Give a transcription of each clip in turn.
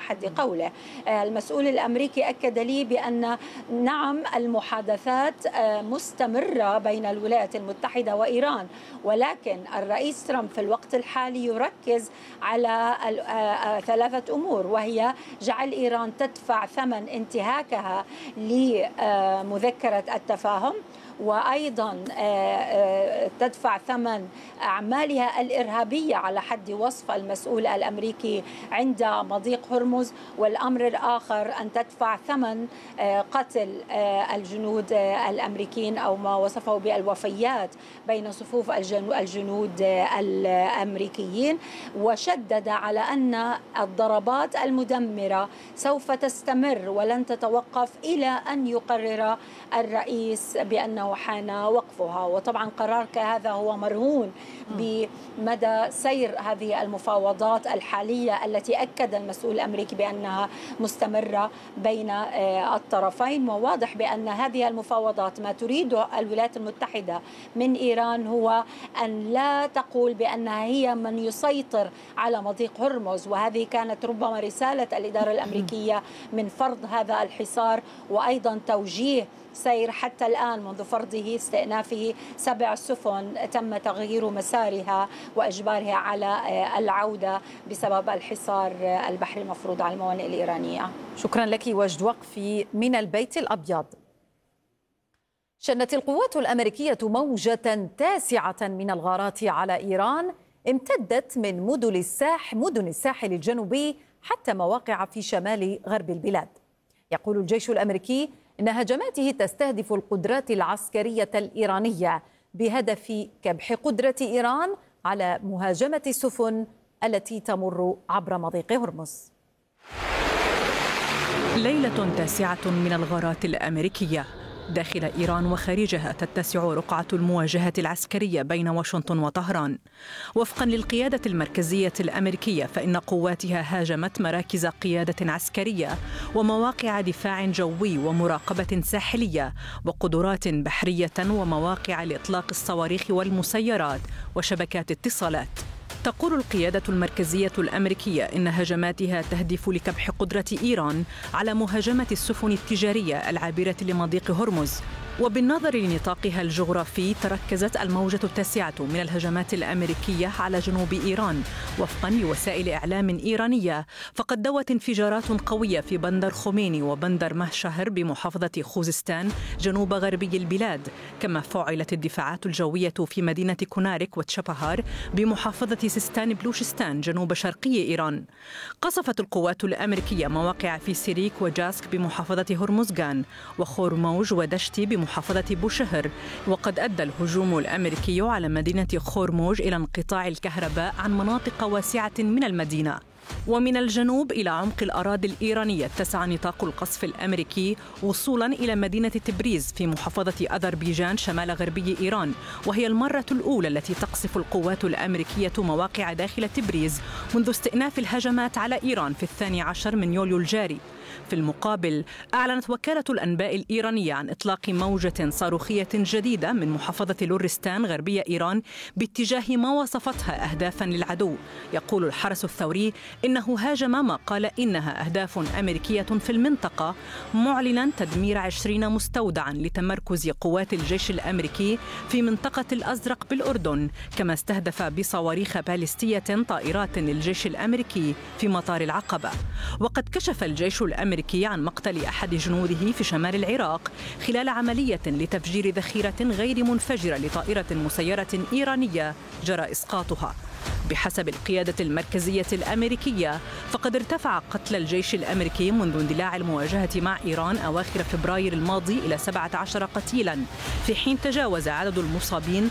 حد قوله. المسؤول الأمريكي أكد لي بأن نعم المحادثات مستمرة بين الولايات المتحدة وإيران، ولكن الرئيس ترامب في الوقت الحالي يركز على ثلاثة أمور، وهي جعل إيران تدفع ثمن انتهاكها لمذكرة التفاهم، وأيضا تدفع ثمن أعمالها الإرهابية على حد وصف المسؤول الأمريكي عند مضيق هرمز، والأمر الآخر أن تدفع ثمن قتل الجنود الأمريكيين أو ما وصفه بالوفيات بين صفوف الجنود الأمريكيين. وشدد على أن الضربات المدمرة سوف تستمر ولن تتوقف إلى أن يقرر الرئيس بأنه حان وقفها. وطبعا قرار كهذا هو مرهون بمدى سير هذه المفاوضات الحالية التي أكد المسؤول الأمريكي بأنها مستمرة بين الطرفين. وواضح بأن هذه المفاوضات ما تريده الولايات المتحدة من إيران هو أن لا تقول بأنها هي من يسيطر على مضيق هرمز، وهذه كانت ربما رسالة الإدارة الأمريكية من فرض هذا الحصار، وأيضا توجيه سير حتى الآن منذ فرضه استئنافه 7 سفن تم تغيير مسارها وإجبارها على العودة بسبب الحصار البحري المفروض على الموانئ الإيرانية. شكرا لك. وجد وقفي من البيت الأبيض. شنت القوات الأمريكية موجة تاسعة من الغارات على إيران امتدت من مدن الساحل الجنوبي حتى مواقع في شمال غرب البلاد. يقول الجيش الأمريكي إن هجماته تستهدف القدرات العسكرية الإيرانية بهدف كبح قدرة إيران على مهاجمة السفن التي تمر عبر مضيق هرمز. ليلة تاسعة من الغارات الأمريكية داخل إيران وخارجها تتسع رقعة المواجهة العسكرية بين واشنطن وطهران. وفقا للقيادة المركزية الأمريكية فإن قواتها هاجمت مراكز قيادة عسكرية ومواقع دفاع جوي ومراقبة ساحلية وقدرات بحرية ومواقع لإطلاق الصواريخ والمسيرات وشبكات اتصالات. تقول القيادة المركزية الأمريكية إن هجماتها تهدف لكبح قدرة إيران على مهاجمة السفن التجارية العابرة لمضيق هرمز. وبالنظر لنطاقها الجغرافي تركزت الموجة التاسعة من الهجمات الأمريكية على جنوب إيران. وفقا لوسائل إعلام إيرانية فقد دوت انفجارات قوية في بندر خوميني وبندر مهشهر بمحافظة خوزستان جنوب غربي البلاد، كما فعلت الدفاعات الجوية في مدينة كونارك وتشابهار بمحافظة سيستان بلوشستان جنوب شرقي إيران. قصفت القوات الأمريكية مواقع في سيريك وجاسك بمحافظة هرمزغان وخورموج ودشتي بمحافظة بوشهر. وقد أدى الهجوم الأمريكي على مدينة خورموج إلى انقطاع الكهرباء عن مناطق واسعة من المدينة. ومن الجنوب إلى عمق الأراضي الإيرانية اتسع نطاق القصف الأمريكي وصولا إلى مدينة تبريز في محافظة أذربيجان شمال غربي إيران، وهي المرة الأولى التي تقصف القوات الأمريكية مواقع داخل تبريز منذ استئناف الهجمات على إيران في 12 من يوليو الجاري. في المقابل أعلنت وكالة الأنباء الإيرانية عن إطلاق موجة صاروخية جديدة من محافظة لورستان غربية إيران باتجاه ما وصفتها أهدافا للعدو. يقول الحرس الثوري إنه هاجم ما قال إنها أهداف أمريكية في المنطقة، معلنا تدمير 20 مستودعا لتمركز قوات الجيش الأمريكي في منطقة الأزرق بالأردن، كما استهدف بصواريخ باليستية طائرات للجيش الأمريكي في مطار العقبة. وقد كشف الجيش الأمريكي عن مقتل أحد جنوده في شمال العراق خلال عملية لتفجير ذخيرة غير منفجرة لطائرة مسيرة إيرانية جرى إسقاطها. بحسب القيادة المركزية الأمريكية فقد ارتفع قتل الجيش الأمريكي منذ اندلاع المواجهة مع إيران أواخر فبراير الماضي إلى 17 قتيلا، في حين تجاوز عدد المصابين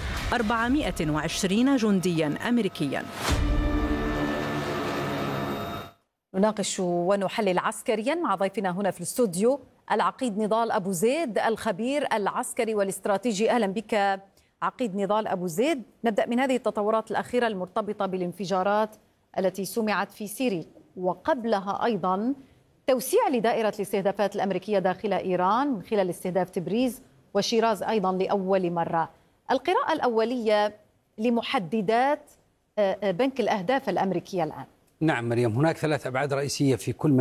420 جنديا أمريكيا. نناقش ونحلل عسكريا مع ضيفنا هنا في الاستوديو العقيد نضال أبو زيد الخبير العسكري والاستراتيجي. أهلا بك عقيد نضال أبو زيد. نبدأ من هذه التطورات الأخيرة المرتبطة بالانفجارات التي سمعت في سيريا، وقبلها أيضا توسيع لدائرة الاستهدافات الأمريكية داخل إيران من خلال استهداف تبريز وشيراز أيضا لأول مرة. القراءة الأولية لمحددات بنك الأهداف الأمريكية الآن. نعم مريم، هناك 3 أبعاد رئيسية في كل